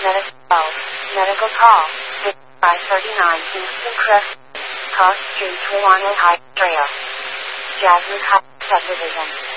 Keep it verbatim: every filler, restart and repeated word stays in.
Medical, medical call, five thirty-nine Kingston Crest, Cross Street, Trelawney Heights Trail, Jasmine Heights Subdivision.